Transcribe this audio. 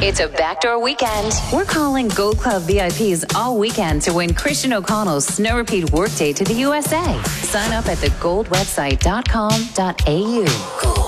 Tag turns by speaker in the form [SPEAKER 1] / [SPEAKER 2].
[SPEAKER 1] It's a backdoor weekend. We're calling Gold Club VIPs all weekend to win Christian O'Connell's Snow Repeat Workday to the USA. Sign up at thegoldwebsite.com.au. Gold.